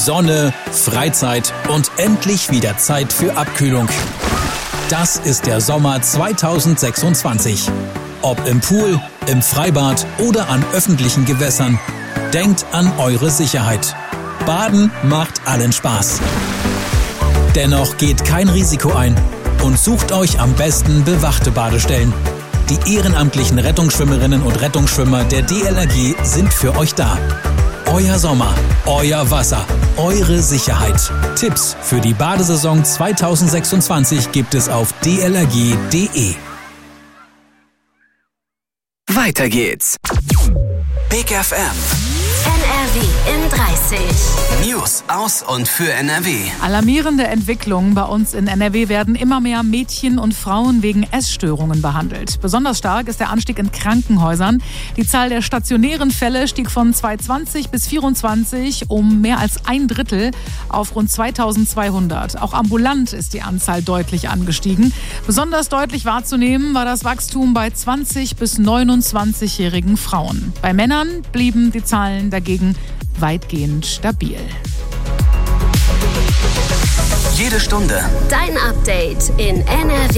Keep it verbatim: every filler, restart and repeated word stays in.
Sonne, Freizeit und endlich wieder Zeit für Abkühlung. Das ist der Sommer zweitausendsechsundzwanzig. Ob im Pool, im Freibad oder an öffentlichen Gewässern, denkt an eure Sicherheit. Baden macht allen Spaß. Dennoch geht kein Risiko ein und sucht euch am besten bewachte Badestellen. Die ehrenamtlichen Rettungsschwimmerinnen und Rettungsschwimmer der D L R G sind für euch da. Euer Sommer, euer Wasser, eure Sicherheit. Tipps für die Badesaison zweitausendsechsundzwanzig gibt es auf d l r g punkt d e. Weiter geht's. Big F M. N R W in dreißig. News aus und für N R W. Alarmierende Entwicklungen. Bei uns in N R W werden immer mehr Mädchen und Frauen wegen Essstörungen behandelt. Besonders stark ist der Anstieg in Krankenhäusern. Die Zahl der stationären Fälle stieg von zweitausendzwanzig bis vierundzwanzig um mehr als ein Drittel auf rund zweitausendzweihundert. Auch ambulant ist die Anzahl deutlich angestiegen. Besonders deutlich wahrzunehmen war das Wachstum bei zwanzig- bis neunundzwanzigjährigen Frauen. Bei Männern blieben die Zahlen dagegen weitgehend stabil. Jede Stunde Dein Update in N R W.